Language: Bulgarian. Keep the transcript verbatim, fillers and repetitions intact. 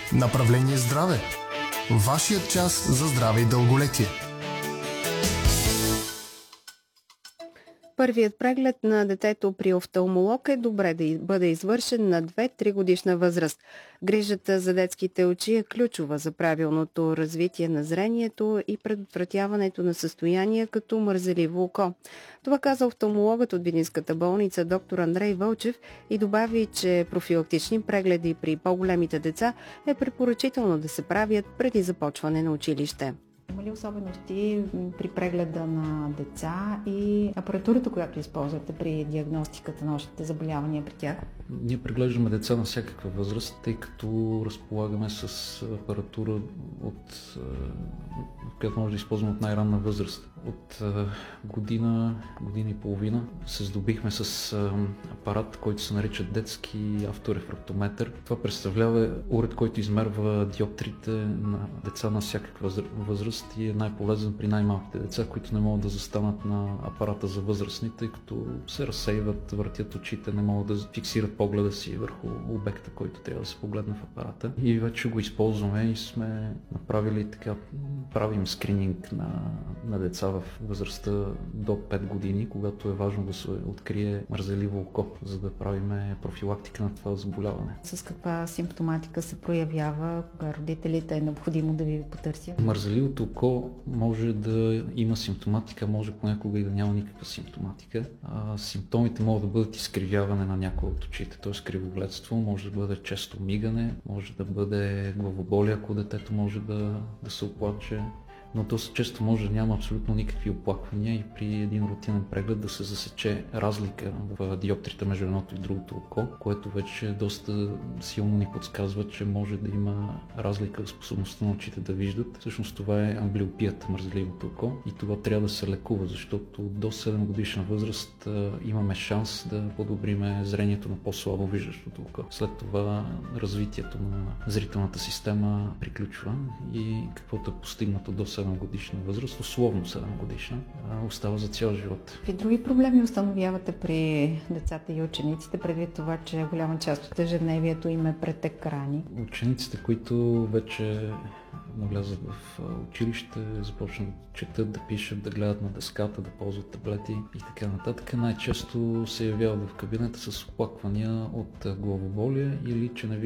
Направление здраве. Вашият час за здраве и дълголетие. Първият преглед на детето при офталмолог е добре да бъде извършен на две-три годишна възраст. Грижата за детските очи е ключова за правилното развитие на зрението и предотвратяването на състояния като мързеливо око. Това каза офталмологът от Видинската болница доктор Андрей Вълчев и добави, че профилактични прегледи при по-големите деца е препоръчително да се правят преди започване на училище. Има ли особености при прегледа на деца и апаратурата, която използвате при диагностиката на общите заболявания при тях? Ние преглеждаме деца на всякаква възраст, тъй като разполагаме с апаратура, от, която може да използваме от най-ранна възраст. От година, година и половина се здобихме с апарат, който се нарича детски авторефрактометър. Това представлява уред, който измерва диоптрите на деца на всякаква възраст и е най-полезен при най-малките деца, които не могат да застанат на апарата за възрастни, тъй като се разсейват, въртят очите, не могат да фиксират погледа си върху обекта, който трябва да се погледне в апарата. И вече го използваме и сме направили така, правим скрининг на, на деца в възрастта до пет години, когато е важно да се открие мързеливо око, за да правим профилактика на това заболяване. С каква симптоматика се проявява, кога родителите е необходимо да ви потърсят? Мързеливото око може да има симптоматика, може понякога и да няма никаква симптоматика. А, симптомите могат да бъдат изкривяване на някои от очите, т.е. кривогледство, може да бъде често мигане, може да бъде главоболие, ако детето може да, да се оплаче. Но доста често може да няма абсолютно никакви оплаквания и при един рутинен преглед да се засече разлика в диоптрите между едното и другото око, което вече доста силно ни подсказва, че може да има разлика в способността на очите да виждат. Всъщност това е амблиопията, мързеливото око, и това трябва да се лекува, защото до седем годишна възраст а, имаме шанс да подобриме зрението на по-слабо виждащото око. След това развитието на зрителната система приключва и каквото е постигнато до седем годишна възраст, условно седем годишна, остава за цял живот. Какви други проблеми установявате при децата и учениците, предвид това, че голяма част от ежедневието им е пред екрани? Учениците, които вече навлязат в училище, започнат да четат, да пишат, да гледат на дъската, да ползват таблети и така нататък, най-често се явяват в кабинета с оплаквания от главоболие или че не